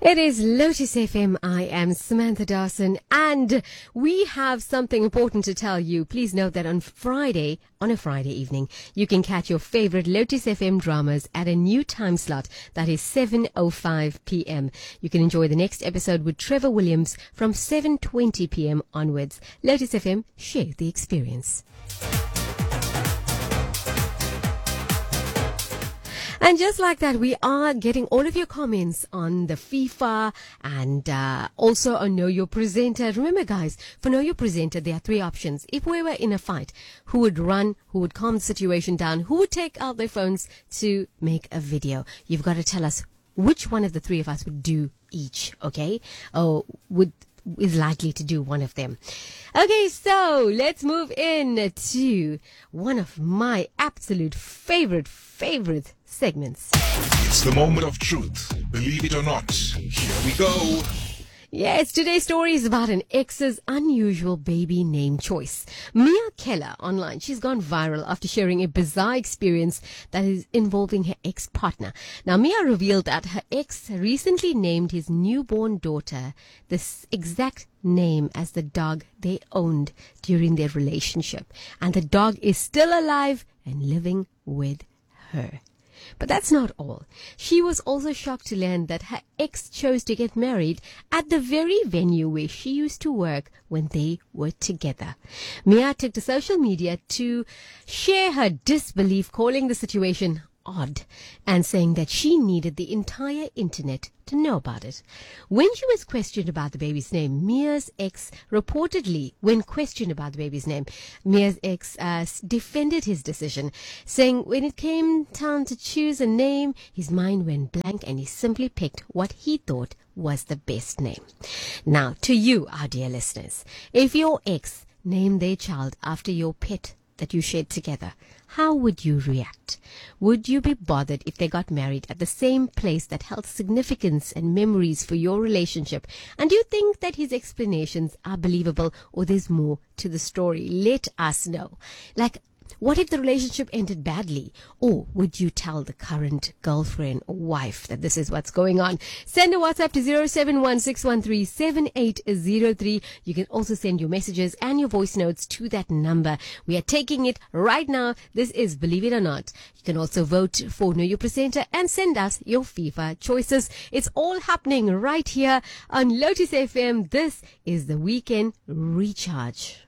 It is Lotus FM. I am Samantha Dawson, and we have something important to tell you. Please note that on a Friday evening, you can catch your favorite Lotus FM dramas at a new time slot that is 7:05 p.m. You can enjoy the next episode with Trevor Williams from 7:20 p.m. onwards. Lotus FM, share the experience. And just like that, we are getting all of your comments on the FIFA and also on Know Your Presenter. Remember, guys, for Know Your Presenter, there are three options. If we were in a fight, who would run, who would calm the situation down, who would take out their phones to make a video? You've got to tell us which one of the three of us would do each, okay? Or is likely to do one of them. Okay, so let's move in to one of my absolute favorite segments. It's the moment of truth. Believe it or not. Here we go. Yes, today's story is about an ex's unusual baby name choice. Mia Keller online, she's gone viral after sharing a bizarre experience that is involving her ex-partner. Now, Mia revealed that her ex recently named his newborn daughter the exact name as the dog they owned during their relationship. And the dog is still alive and living with her. But that's not all. She was also shocked to learn that her ex chose to get married at the very venue where she used to work when they were together. Mia took to social media to share her disbelief, calling the situation odd and saying that she needed the entire internet to know about it. When she was questioned about the baby's name, Mia's ex reportedly, Mia's ex defended his decision, saying when it came time to choose a name, his mind went blank and he simply picked what he thought was the best name. Now, to you, our dear listeners, if your ex named their child after your pet that you shared together, how would you react? Would you be bothered if they got married at the same place that held significance and memories for your relationship? And do you think that his explanations are believable, or there's more to the story? Let us know. Like, what if the relationship ended badly? Or would you tell the current girlfriend or wife that this is what's going on? Send a WhatsApp to 0716137803. You can also send your messages and your voice notes to that number. We are taking it right now. This is Believe It or Not. You can also vote for Know Your Presenter and send us your FIFA choices. It's all happening right here on Lotus FM. This is the Weekend Recharge.